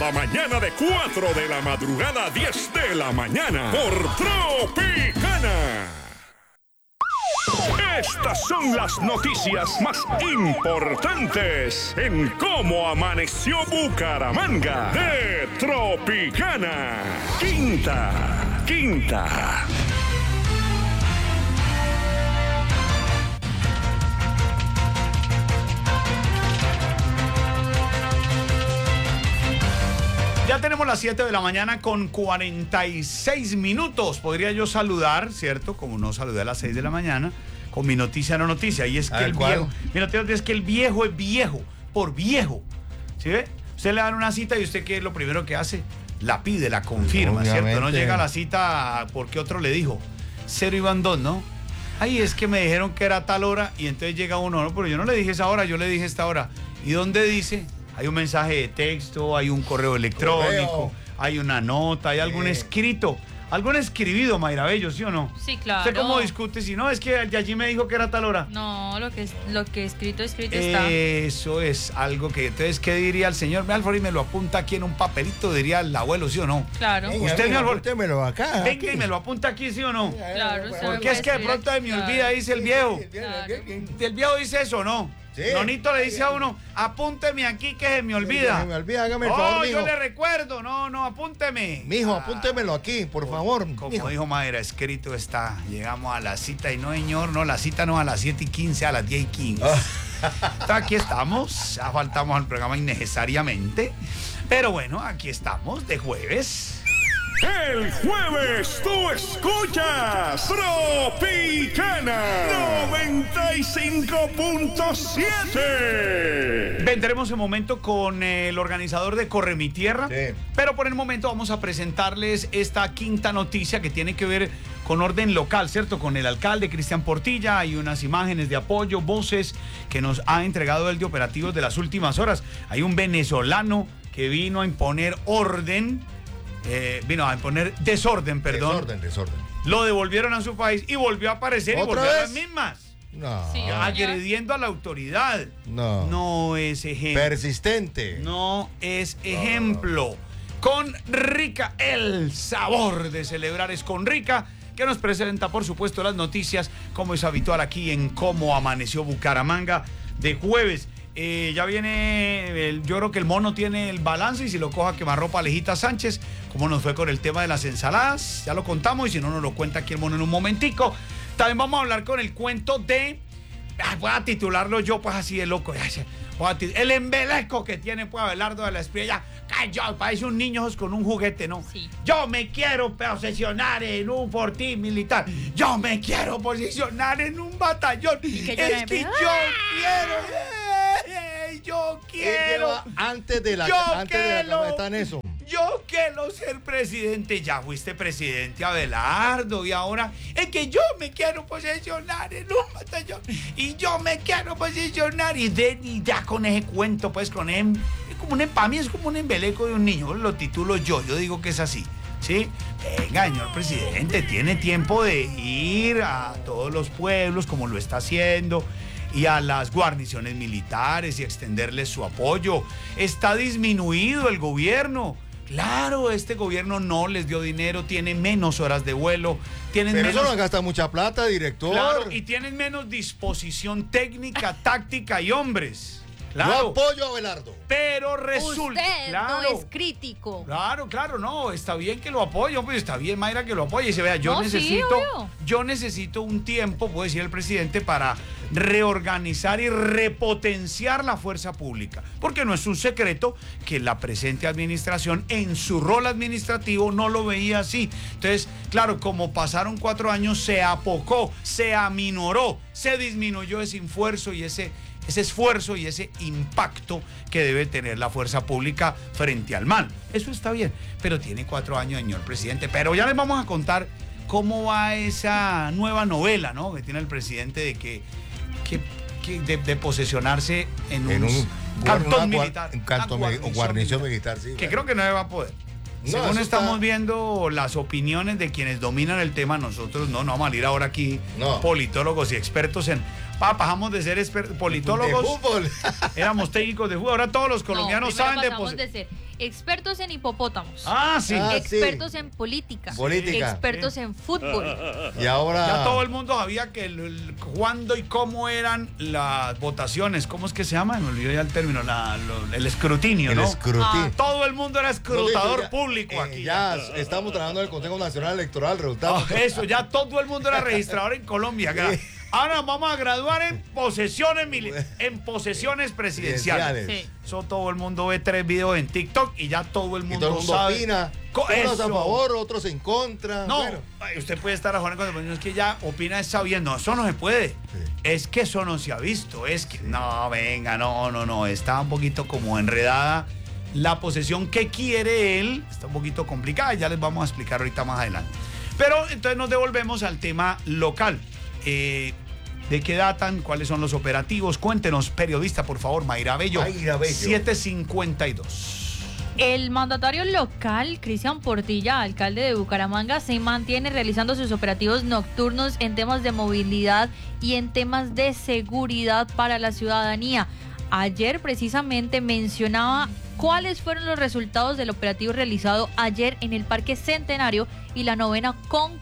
Cada mañana de 4 de la madrugada a 10 de la mañana por Tropicana. Estas son las noticias más importantes en cómo amaneció Bucaramanga de Tropicana. Quinta. Ya tenemos las 7 de la mañana con 46 minutos. Podría yo saludar, ¿cierto? Como no saludé a las 6 de la mañana, con mi noticia no noticia. Y es que el viejo. Mi noticia es que el viejo es viejo, por viejo. ¿Sí ve? Usted le dan una cita y usted, ¿qué es lo primero que hace? La pide, la confirma, obviamente. ¿Cierto? No llega a la cita porque otro le dijo. 0 iban 2, ¿no? Ay, es que me dijeron que era tal hora y entonces llega uno, no, pero yo no le dije esa hora, yo le dije esta hora. ¿Y dónde dice? Hay un mensaje de texto, hay un correo electrónico, hay una nota, hay algún escrito, algún escribido, Mayra Bello, ¿sí o no? Sí, claro. ¿Usted cómo discute? Si no, es que allí me dijo que era tal hora. No, lo que escrito está. Eso es algo que, entonces, ¿qué diría el señor Alford? Y me lo apunta aquí en un papelito, diría el abuelo, ¿sí o no? Claro. Venga, Usted, venga, Alford, apúntemelo acá. venga y me lo apunta aquí, ¿sí o no? Claro. Porque es que de pronto se me olvida, dice el viejo. Claro. El viejo dice eso, ¿no? Sí. Nonito le dice a uno, apúnteme aquí que se me olvida. Se me olvida, hágame el favor, mijo. Yo le recuerdo, no, apúnteme. Mijo, apúntemelo aquí, por favor. Como mijo. dijo Madera, escrito está. Llegamos a la cita y no, señor, no, la cita no a las 7:15, a las 10:15. Aquí estamos, ya faltamos al programa innecesariamente. Pero bueno, aquí estamos, de jueves. El jueves tú escuchas Tropicana 95.7. Vendremos en momento con el organizador de Corre Mi Tierra. Sí. Pero por el momento vamos a presentarles esta quinta noticia que tiene que ver con orden local, ¿cierto? Con el alcalde Cristian Portilla. Hay unas imágenes de apoyo, voces que nos ha entregado el de operativos de las últimas horas. Hay un venezolano que vino a imponer orden. Vino a imponer desorden, perdón. Desorden. Lo devolvieron a su país y volvió a aparecer y ¿Otra volvió a vez? las mismas. No. Sí. Agrediendo a la autoridad. No. No es ejemplo. Persistente. No es ejemplo. Con Rica, el sabor de celebrar es con Rica, que nos presenta, por supuesto, las noticias, como es habitual aquí en Cómo Amaneció Bucaramanga de jueves. Ya viene, yo creo que el mono tiene el balance y si lo coja quemarropa Alejita Sánchez, cómo nos fue con el tema de las ensaladas, ya lo contamos y si no nos lo cuenta aquí el mono en un momentico. También vamos a hablar con el cuento de, voy a titularlo yo pues así de loco, el embeleco que tiene pues Abelardo de la Espriella, callado, parece un niño con un juguete, ¿no? Sí. Yo me quiero posicionar en un fortín militar, yo me quiero posicionar en un batallón, es que yo quiero, Antes de la Yo cama quiero. está en eso. yo quiero ser presidente. Ya fuiste presidente, Abelardo, y ahora es que yo me quiero posicionar en un batallón y yo me quiero posicionar y ya con ese cuento, pues con él, es como para mí es como un embeleco de un niño, lo titulo yo digo que es así. ¿Sí? Venga, señor presidente, tiene tiempo de ir a todos los pueblos como lo está haciendo y a las guarniciones militares y extenderles su apoyo. Está disminuido el gobierno. Claro, este gobierno no les dio dinero, tiene menos horas de vuelo, tienen Pero menos... eso no gasta mucha plata, director. Claro, y tienen menos disposición técnica, táctica y hombres. Claro. Yo apoyo a Abelardo. Pero resulta... Usted claro, no es crítico. Claro, no, está bien que lo apoye, pues está bien, Mayra, que lo apoye. Y se vea, No, sí, obvio. yo necesito un tiempo, puede decir el presidente, para reorganizar y repotenciar la fuerza pública. Porque no es un secreto que la presente administración, en su rol administrativo, no lo veía así. Entonces, claro, como pasaron 4 años, se apocó, se aminoró, se disminuyó ese esfuerzo y ese esfuerzo y ese impacto que debe tener la fuerza pública frente al mal. Eso está bien, pero tiene 4 años, señor presidente. Pero ya les vamos a contar cómo va esa nueva novela, ¿no?, que tiene el presidente de posesionarse en un cantón militar. Un cantón o guarnición militar, sí. Que creo que no va a poder. No, Según eso estamos está... viendo las opiniones de quienes dominan el tema, nosotros no vamos a ir ahora aquí, No. politólogos y expertos en... Pasamos de ser politólogos, de fútbol. éramos técnicos de fútbol, ahora todos los colombianos primero saben de... pasamos de ser Expertos en hipopótamos. Ah, sí. Expertos en política. Expertos en fútbol. Y ahora... Ya todo el mundo sabía que cuándo y cómo eran las votaciones. ¿Cómo es que se llama? Me olvidó ya el término. El escrutinio, ¿no? El escrutinio. Todo el mundo era escrutador público aquí. Ya estamos trabajando en el Consejo Nacional Electoral, resultado. Eso, ya todo el mundo era registrador en Colombia. Ahora vamos a graduar en posesiones presidenciales. Sí. Eso todo el mundo ve 3 videos en TikTok y ya todo el mundo, sabe. Opina. Unos a favor, otros en contra. No, bueno. usted puede estar a favor cuando es que ya opina sabiendo. No, eso no se puede. Sí. Es que eso no se ha visto. Es que no, venga, no. Está un poquito como enredada. La posesión que quiere él está un poquito complicada. Ya les vamos a explicar ahorita más adelante. Pero entonces nos devolvemos al tema local. ¿De qué datan? ¿Cuáles son los operativos? Cuéntenos, periodista, por favor, Mayra Bello. 7:52. El mandatario local, Cristian Portilla, alcalde de Bucaramanga, se mantiene realizando sus operativos nocturnos en temas de movilidad y en temas de seguridad para la ciudadanía. Ayer precisamente mencionaba cuáles fueron los resultados del operativo realizado ayer en el Parque Centenario y la 9ª con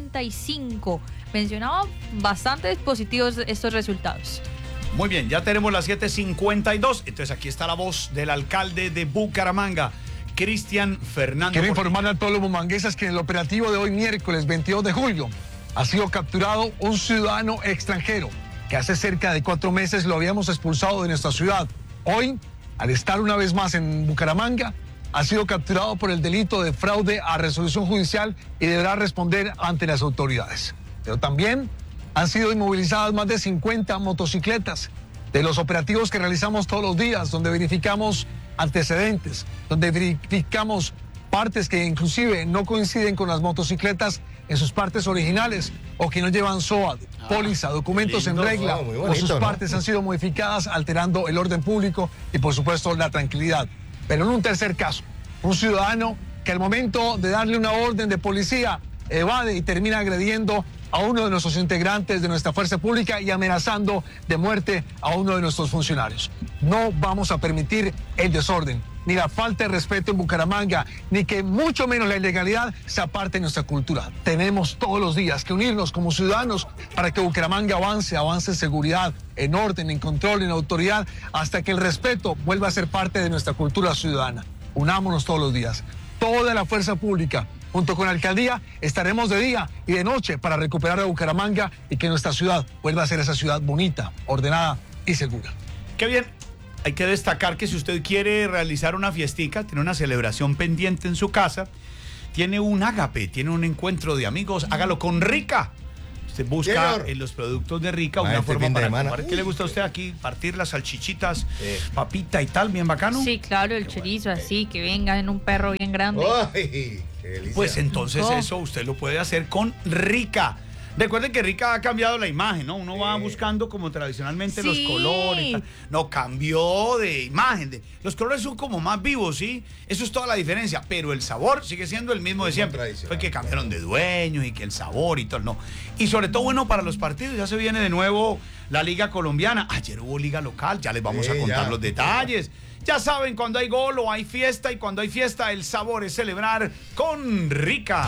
45. Mencionaba bastante positivos estos resultados. Muy bien, ya tenemos las 7:52. Entonces aquí está la voz del alcalde de Bucaramanga, Cristian Fernando. Quiero informar a todos los bumangueses que en el operativo de hoy, miércoles 22 de julio, ha sido capturado un ciudadano extranjero que hace cerca de 4 meses lo habíamos expulsado de nuestra ciudad. Hoy, al estar una vez más en Bucaramanga, ha sido capturado por el delito de fraude a resolución judicial y deberá responder ante las autoridades. Pero también han sido inmovilizadas más de 50 motocicletas de los operativos que realizamos todos los días, donde verificamos antecedentes, donde verificamos partes que inclusive no coinciden con las motocicletas en sus partes originales o que no llevan SOAT, póliza, documentos en regla, bonito, o sus partes han sido modificadas alterando el orden público y por supuesto la tranquilidad. Pero en un tercer caso, un ciudadano que al momento de darle una orden de policía evade y termina agrediendo a uno de nuestros integrantes de nuestra fuerza pública y amenazando de muerte a uno de nuestros funcionarios. No vamos a permitir el desorden, ni la falta de respeto en Bucaramanga, ni que mucho menos la ilegalidad se aparte de nuestra cultura. Tenemos todos los días que unirnos como ciudadanos para que Bucaramanga avance en seguridad, en orden, en control, en autoridad, hasta que el respeto vuelva a ser parte de nuestra cultura ciudadana. Unámonos todos los días. Toda la fuerza pública, junto con la alcaldía, estaremos de día y de noche para recuperar a Bucaramanga y que nuestra ciudad vuelva a ser esa ciudad bonita, ordenada y segura. Qué bien. Hay que destacar que si usted quiere realizar una fiestica, tiene una celebración pendiente en su casa, tiene un ágape, tiene un encuentro de amigos, hágalo con Rica. Usted busca en los productos de Rica una forma para comer. ¿Qué le gusta a usted aquí? Partir las salchichitas, papita y tal, bien bacano. Sí, claro, el chorizo así, que venga en un perro bien grande. ¡Ay, qué delicia! Pues entonces eso usted lo puede hacer con Rica. Recuerden que Rica ha cambiado la imagen, ¿no? Uno va buscando como tradicionalmente los colores y tal. No, cambió de imagen. Los colores son como más vivos, ¿sí? Eso es toda la diferencia. Pero el sabor sigue siendo el mismo de siempre. Fue que cambiaron de dueños y que el sabor y todo, no. Y sobre todo, bueno, para los partidos. Ya se viene de nuevo la Liga Colombiana. Ayer hubo Liga Local, ya les vamos a contar los detalles. Ya saben, cuando hay gol o hay fiesta, y cuando hay fiesta, el sabor es celebrar con Rica.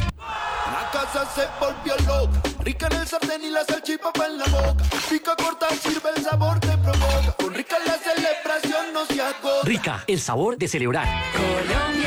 La casa se volvió loca, Rica en el sartén y la salchipapa en la boca. Pica, corta, sirve, el sabor te provoca. Con Rica la celebración no se agota. Rica, el sabor de celebrar. Colombia.